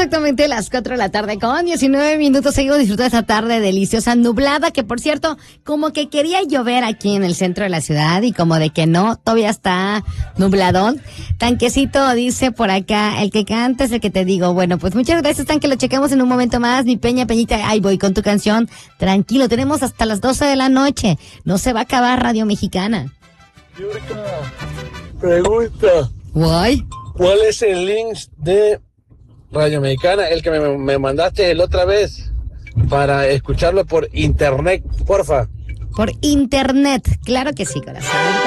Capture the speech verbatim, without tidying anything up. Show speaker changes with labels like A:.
A: exactamente las cuatro de la tarde con diecinueve minutos. Seguimos disfrutando de esta tarde deliciosa, nublada, que por cierto, como que quería llover aquí en el centro de la ciudad y como de que no, todavía está nubladón. Tanquecito dice por acá, el que canta es el que te digo. Bueno, pues muchas gracias, Tanque, lo chequemos en un momento más. Mi Peña, Peñita, ahí voy con tu canción. Tranquilo, tenemos hasta las doce de la noche. No se va a acabar Radio Mexicana.
B: Pregunta.
A: Guay.
B: ¿Cuál es el link de Radio Mexicana? El que me, me mandaste la otra vez para escucharlo por internet, porfa.
A: Por internet, claro que sí, corazón.